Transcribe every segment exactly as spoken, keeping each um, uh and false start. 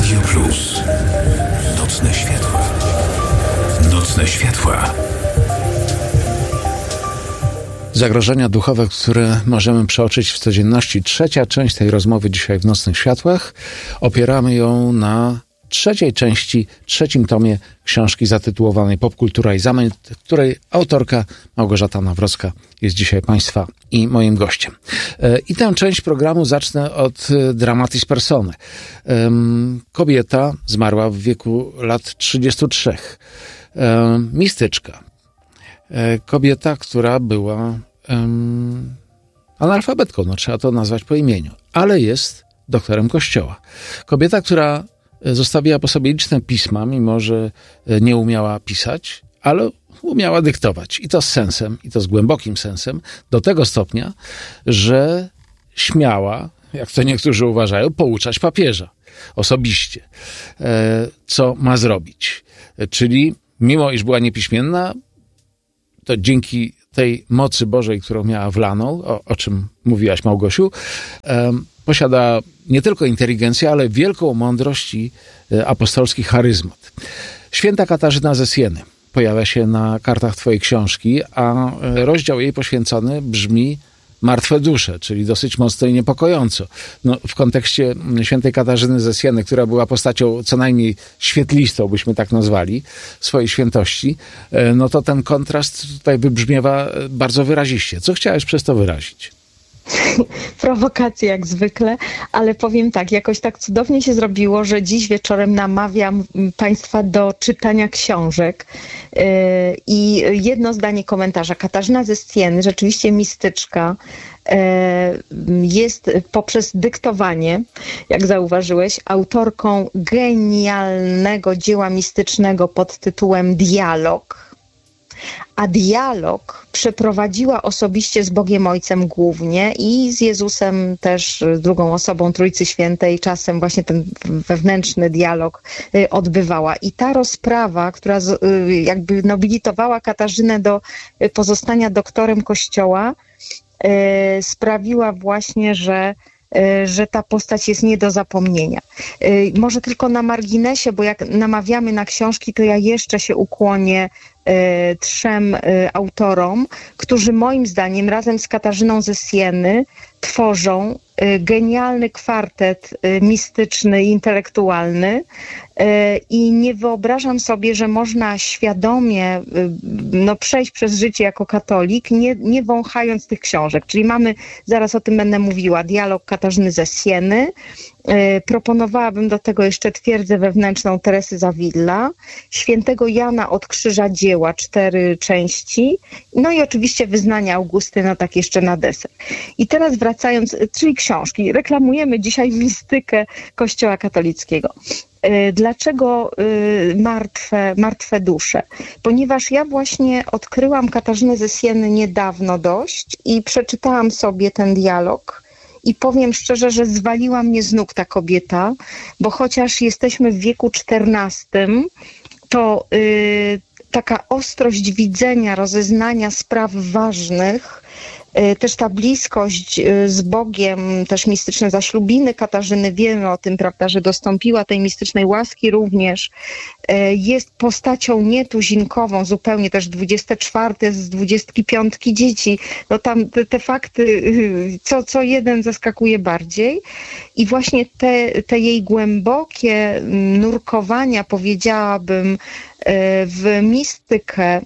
Radio Plus. Nocne światła. Nocne światła. Zagrożenia duchowe, które możemy przeoczyć w codzienności. Trzecia część tej rozmowy dzisiaj w Nocnych Światłach. Opieramy ją na trzeciej części, trzecim tomie książki zatytułowanej Popkultura i zamęt, której autorka Małgorzata Nawrocka jest dzisiaj Państwa i moim gościem. I tę część programu zacznę od dramatis personae. Kobieta zmarła w wieku lat trzydziestu trzech. Mistyczka. Kobieta, która była um, analfabetką, no trzeba to nazwać po imieniu, ale jest doktorem Kościoła. Kobieta, która zostawiła po sobie liczne pisma, mimo że nie umiała pisać, ale umiała dyktować. I to z sensem, i to z głębokim sensem, do tego stopnia, że śmiała, jak to niektórzy uważają, pouczać papieża osobiście, co ma zrobić. Czyli mimo iż była niepiśmienna, to dzięki tej mocy Bożej, którą miała wlaną, o, o czym mówiłaś, Małgosiu, um, posiada nie tylko inteligencję, ale wielką mądrość i e, apostolski charyzmat. Święta Katarzyna ze Sieny pojawia się na kartach twojej książki, a rozdział jej poświęcony brzmi Martwe dusze, czyli dosyć mocno i niepokojąco. No, w kontekście świętej Katarzyny ze Sieny, która była postacią co najmniej świetlistą, byśmy tak nazwali, swojej świętości, no to ten kontrast tutaj wybrzmiewa bardzo wyraziście. Co chciałeś przez to wyrazić? Prowokacje jak zwykle, ale powiem tak, jakoś tak cudownie się zrobiło, że dziś wieczorem namawiam Państwa do czytania książek yy, i jedno zdanie komentarza. Katarzyna ze Sieny, rzeczywiście mistyczka, yy, jest poprzez dyktowanie, jak zauważyłeś, autorką genialnego dzieła mistycznego pod tytułem Dialog. A dialog przeprowadziła osobiście z Bogiem Ojcem głównie i z Jezusem też, drugą osobą Trójcy Świętej, czasem właśnie ten wewnętrzny dialog odbywała. I ta rozprawa, która jakby nobilitowała Katarzynę do pozostania doktorem Kościoła, sprawiła właśnie, że że ta postać jest nie do zapomnienia. Może tylko na marginesie, bo jak namawiamy na książki, to ja jeszcze się ukłonię trzem autorom, którzy moim zdaniem razem z Katarzyną ze Sieny tworzą genialny kwartet mistyczny i intelektualny i nie wyobrażam sobie, że można świadomie no, przejść przez życie jako katolik, nie, nie wąchając tych książek. Czyli mamy, zaraz o tym będę mówiła, Dialog Katarzyny ze Sieny. Proponowałabym do tego jeszcze Twierdzę wewnętrzną Teresy z Avila, Świętego Jana od Krzyża Dzieła, cztery części, no i oczywiście Wyznania Augustyna, tak jeszcze na deser. I teraz wracając, czyli książki, reklamujemy dzisiaj mistykę Kościoła katolickiego. Dlaczego martwe, martwe dusze? Ponieważ ja właśnie odkryłam Katarzynę ze Sieny niedawno dość i przeczytałam sobie ten dialog i powiem szczerze, że zwaliła mnie z nóg ta kobieta, bo chociaż jesteśmy w wieku czternastym, to yy, taka ostrość widzenia, rozeznania spraw ważnych, też ta bliskość z Bogiem, też mistyczne zaślubiny Katarzyny, wiemy o tym, prawda, że dostąpiła tej mistycznej łaski również, jest postacią nietuzinkową, zupełnie też dwudzieste czwarte z dwudziestki piątki dzieci. No tam te, te fakty, co, co jeden zaskakuje bardziej. I właśnie te, te jej głębokie nurkowania, powiedziałabym, w mistykę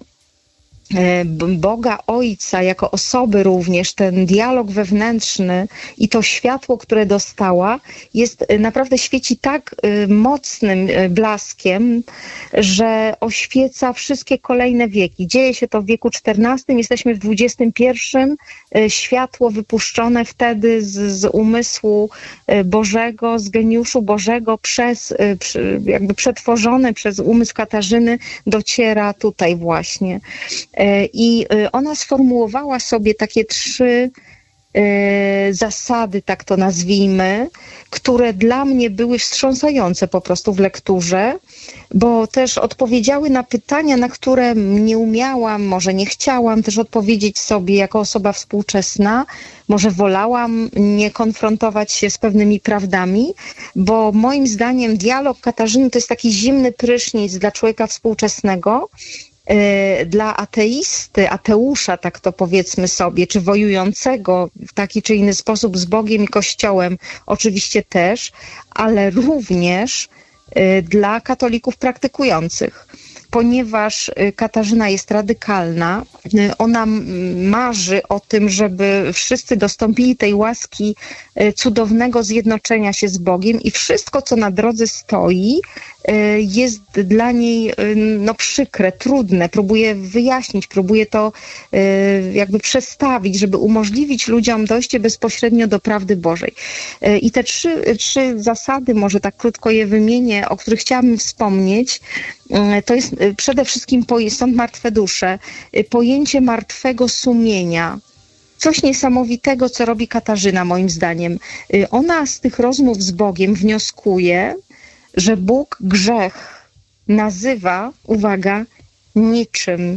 Boga Ojca jako osoby również, ten dialog wewnętrzny i to światło, które dostała, jest naprawdę świeci tak mocnym blaskiem, że oświeca wszystkie kolejne wieki. Dzieje się to w wieku czternastym, jesteśmy w dwudziestym pierwszym. Światło wypuszczone wtedy z, z umysłu Bożego, z geniuszu Bożego, przez, jakby przetworzone przez umysł Katarzyny, dociera tutaj właśnie. I ona sformułowała sobie takie trzy zasady, tak to nazwijmy, które dla mnie były wstrząsające po prostu w lekturze, bo też odpowiedziały na pytania, na które nie umiałam, może nie chciałam też odpowiedzieć sobie jako osoba współczesna, może wolałam nie konfrontować się z pewnymi prawdami, bo moim zdaniem dialog Katarzyny to jest taki zimny prysznic dla człowieka współczesnego, dla ateisty, ateusza, tak to powiedzmy sobie, czy wojującego w taki czy inny sposób z Bogiem i Kościołem, oczywiście też, ale również dla katolików praktykujących. Ponieważ Katarzyna jest radykalna, ona marzy o tym, żeby wszyscy dostąpili tej łaski cudownego zjednoczenia się z Bogiem i wszystko, co na drodze stoi, jest dla niej no, przykre, trudne. Próbuje wyjaśnić, próbuje to jakby przestawić, żeby umożliwić ludziom dojście bezpośrednio do prawdy Bożej. I te trzy, trzy zasady, może tak krótko je wymienię, o których chciałabym wspomnieć, to jest przede wszystkim, stąd martwe dusze, pojęcie martwego sumienia. Coś niesamowitego, co robi Katarzyna, moim zdaniem. Ona z tych rozmów z Bogiem wnioskuje, że Bóg grzech nazywa, uwaga, niczym,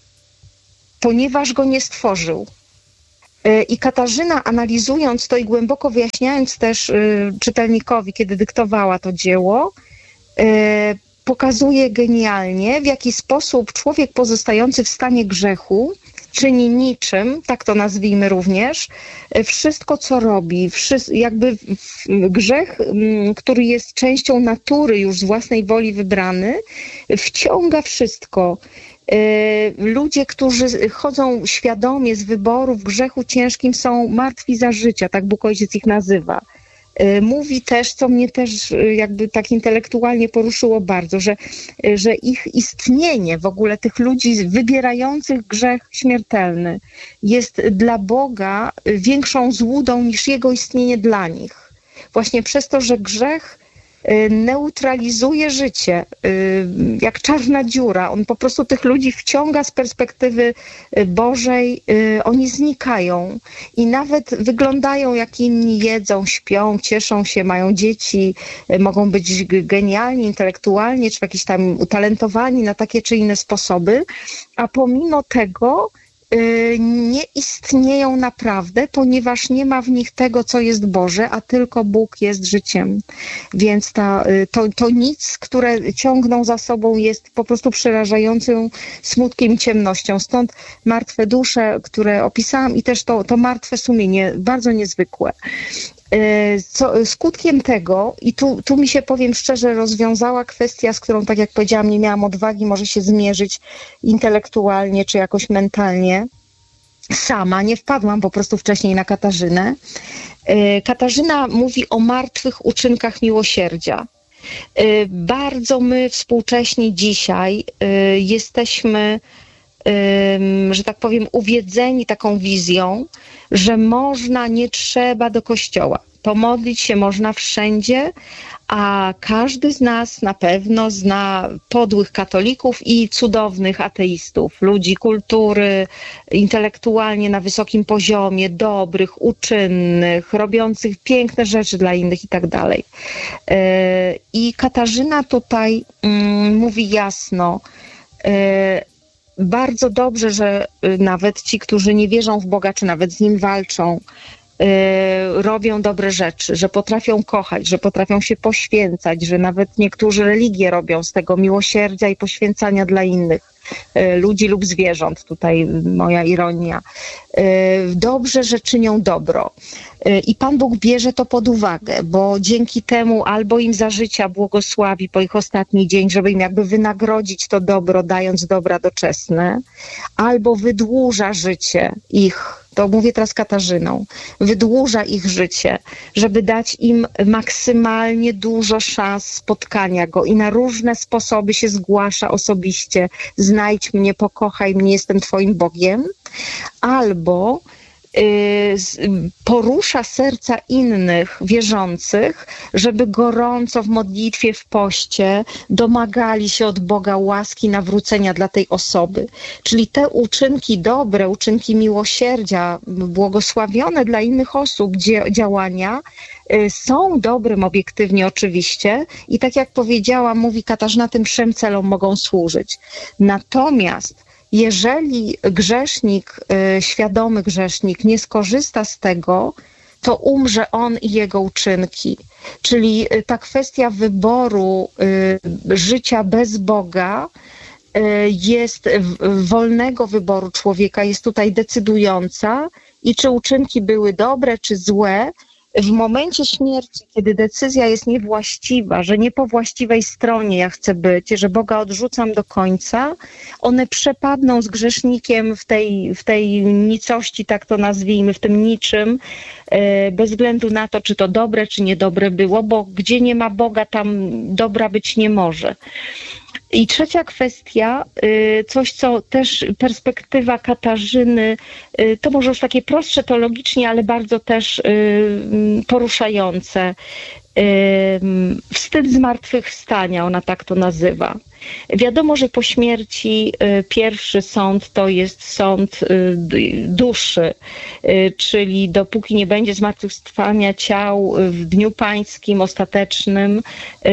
ponieważ go nie stworzył. I Katarzyna, analizując to i głęboko wyjaśniając też czytelnikowi, kiedy dyktowała to dzieło, pokazuje genialnie, w jaki sposób człowiek pozostający w stanie grzechu czyni niczym, tak to nazwijmy również, wszystko, co robi, jakby grzech, który jest częścią natury już z własnej woli wybrany, wciąga wszystko. Ludzie, którzy chodzą świadomie z wyboru w grzechu ciężkim, są martwi za życia, tak Bóg Ojciec ich nazywa. Mówi też, co mnie też jakby tak intelektualnie poruszyło bardzo, że, że ich istnienie, w ogóle tych ludzi wybierających grzech śmiertelny, jest dla Boga większą złudą niż Jego istnienie dla nich. Właśnie przez to, że grzech neutralizuje życie, jak czarna dziura. On po prostu tych ludzi wciąga z perspektywy Bożej, oni znikają i nawet wyglądają jak inni, jedzą, śpią, cieszą się, mają dzieci, mogą być genialni intelektualnie, czy jakiś tam utalentowani na takie czy inne sposoby, a pomimo tego nie istnieją naprawdę, ponieważ nie ma w nich tego, co jest Boże, a tylko Bóg jest życiem. Więc ta, to, to nic, które ciągną za sobą, jest po prostu przerażającym smutkiem i ciemnością. Stąd martwe dusze, które opisałam, i też to, to martwe sumienie, bardzo niezwykłe. Co, skutkiem tego, i tu, tu mi się, powiem szczerze, rozwiązała kwestia, z którą, tak jak powiedziałam, nie miałam odwagi może się zmierzyć intelektualnie czy jakoś mentalnie. Sama, nie wpadłam po prostu wcześniej na Katarzynę. Katarzyna mówi o martwych uczynkach miłosierdzia. Bardzo my współcześni dzisiaj jesteśmy, że tak powiem, uwiedzeni taką wizją, że można, nie trzeba do kościoła. Pomodlić się można wszędzie, a każdy z nas na pewno zna podłych katolików i cudownych ateistów, ludzi kultury, intelektualnie na wysokim poziomie, dobrych, uczynnych, robiących piękne rzeczy dla innych i tak dalej. I Katarzyna tutaj mm, mówi jasno, bardzo dobrze, że nawet ci, którzy nie wierzą w Boga, czy nawet z Nim walczą, robią dobre rzeczy, że potrafią kochać, że potrafią się poświęcać, że nawet niektórzy religie robią z tego miłosierdzia i poświęcania dla innych ludzi lub zwierząt. Tutaj moja ironia. Dobrze, że czynią dobro. I Pan Bóg bierze to pod uwagę, bo dzięki temu albo im za życia błogosławi po ich ostatni dzień, żeby im jakby wynagrodzić to dobro, dając dobra doczesne, albo wydłuża życie ich, to mówię teraz Katarzyną, wydłuża ich życie, żeby dać im maksymalnie dużo szans spotkania Go i na różne sposoby się zgłasza osobiście. Znajdź mnie, pokochaj mnie, jestem Twoim Bogiem. Albo porusza serca innych wierzących, żeby gorąco w modlitwie, w poście domagali się od Boga łaski nawrócenia dla tej osoby. Czyli te uczynki dobre, uczynki miłosierdzia, błogosławione dla innych osób działania są dobrym obiektywnie oczywiście i tak jak powiedziała, mówi Katarzyna, tym trzem celom mogą służyć. Natomiast jeżeli grzesznik, świadomy grzesznik nie skorzysta z tego, to umrze on i jego uczynki. Czyli ta kwestia wyboru życia bez Boga jest wolnego wyboru człowieka, jest tutaj decydująca i czy uczynki były dobre, czy złe, w momencie śmierci, kiedy decyzja jest niewłaściwa, że nie po właściwej stronie ja chcę być, że Boga odrzucam do końca, one przepadną z grzesznikiem w tej, w tej nicości, tak to nazwijmy, w tym niczym, bez względu na to, czy to dobre, czy niedobre było, bo gdzie nie ma Boga, tam dobra być nie może. I trzecia kwestia, coś co też perspektywa Katarzyny, to może już takie prostsze teologicznie, ale bardzo też poruszające. Wstyd zmartwychwstania, ona tak to nazywa. Wiadomo, że po śmierci pierwszy sąd to jest sąd duszy, czyli dopóki nie będzie zmartwychwstania ciał w dniu pańskim ostatecznym,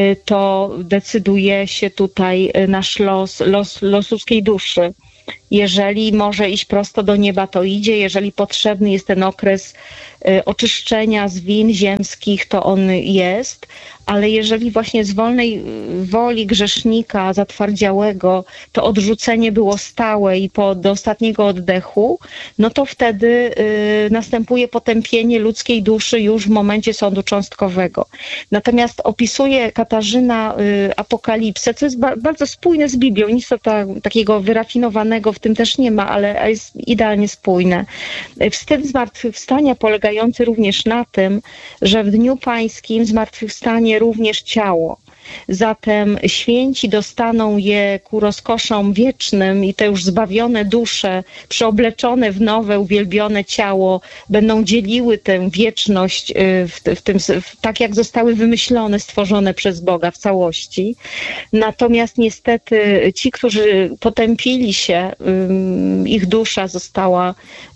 to decyduje się tutaj nasz los, los, los ludzkiej duszy. Jeżeli może iść prosto do nieba, to idzie. Jeżeli potrzebny jest ten okres oczyszczenia z win ziemskich, to on jest. Ale jeżeli właśnie z wolnej woli grzesznika zatwardziałego to odrzucenie było stałe i po, do ostatniego oddechu, no to wtedy y, następuje potępienie ludzkiej duszy już w momencie sądu cząstkowego. Natomiast opisuje Katarzyna y, Apokalipsę, co jest ba- bardzo spójne z Biblią. Nic to ta, takiego wyrafinowanego w tym też nie ma, ale jest idealnie spójne. Wstyd zmartwychwstania polegający również na tym, że w dniu pańskim zmartwychwstanie również ciało. Zatem święci dostaną je ku rozkoszom wiecznym i te już zbawione dusze, przeobleczone w nowe, uwielbione ciało, będą dzieliły tę wieczność w, w tym, w, tak jak zostały wymyślone, stworzone przez Boga w całości. Natomiast niestety ci, którzy potępili się, ich dusza została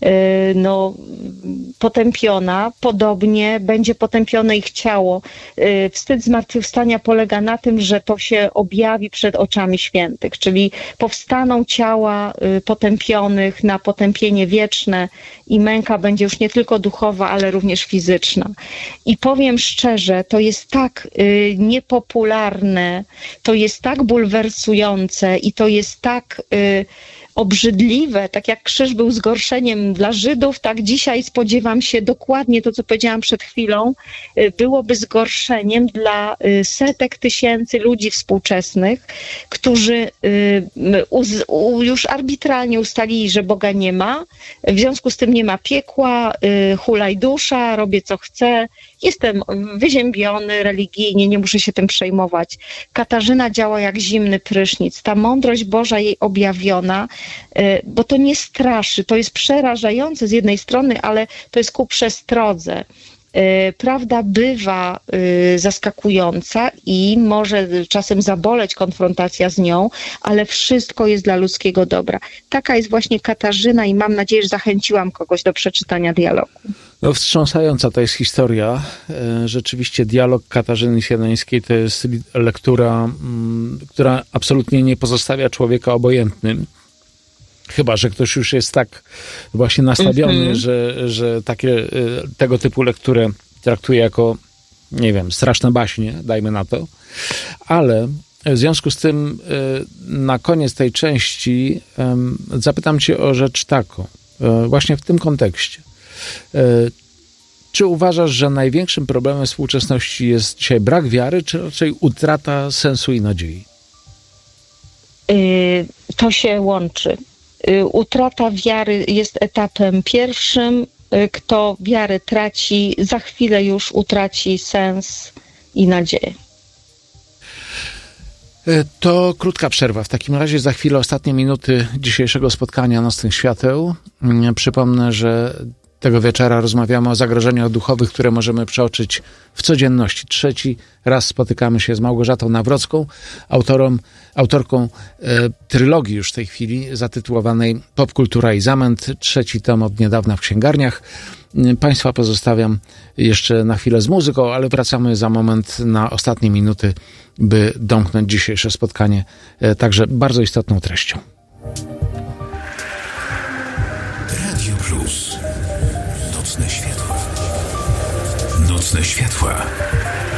no, potępiona, podobnie będzie potępione ich ciało. Wstyd zmartwychwstania polega na tym, że to się objawi przed oczami świętych, czyli powstaną ciała potępionych na potępienie wieczne i męka będzie już nie tylko duchowa, ale również fizyczna. I powiem szczerze, to jest tak y, niepopularne, to jest tak bulwersujące i to jest tak y, obrzydliwe, tak jak krzyż był zgorszeniem dla Żydów, tak dzisiaj spodziewam się dokładnie to, co powiedziałam przed chwilą, byłoby zgorszeniem dla setek tysięcy ludzi współczesnych, którzy już arbitralnie ustalili, że Boga nie ma, w związku z tym nie ma piekła, hulaj dusza, robię co chcę, jestem wyziębiony religijnie, nie muszę się tym przejmować. Katarzyna działa jak zimny prysznic. Ta mądrość Boża jej objawiona, bo to nie straszy, to jest przerażające z jednej strony, ale to jest ku przestrodze. Prawda bywa zaskakująca i może czasem zaboleć konfrontacja z nią, ale wszystko jest dla ludzkiego dobra. Taka jest właśnie Katarzyna i mam nadzieję, że zachęciłam kogoś do przeczytania dialogu. No, wstrząsająca to jest historia. Rzeczywiście dialog Katarzyny Siadońskiej to jest lektura, która absolutnie nie pozostawia człowieka obojętnym. Chyba że ktoś już jest tak właśnie nastawiony, mm-hmm. że, że takie, tego typu lekturę traktuje jako, nie wiem, straszne baśnie, dajmy na to. Ale w związku z tym na koniec tej części zapytam cię o rzecz taką, właśnie w tym kontekście. Czy uważasz, że największym problemem współczesności jest dzisiaj brak wiary, czy raczej utrata sensu i nadziei? To się łączy. Utrata wiary jest etapem pierwszym. Kto wiarę traci, za chwilę już utraci sens i nadzieję. To krótka przerwa. W takim razie za chwilę ostatnie minuty dzisiejszego spotkania Nocnych Świateł. Przypomnę, że Tego wieczora rozmawiamy o zagrożeniach duchowych, które możemy przeoczyć w codzienności. Trzeci raz spotykamy się z Małgorzatą Nawrocką, autorą, autorką e, trylogii już w tej chwili zatytułowanej Popkultura i zamęt. Trzeci tom od niedawna w księgarniach. Państwa pozostawiam jeszcze na chwilę z muzyką, ale wracamy za moment na ostatnie minuty, by domknąć dzisiejsze spotkanie e, także bardzo istotną treścią. Radio Plus. Nocne światła. Nocne światła.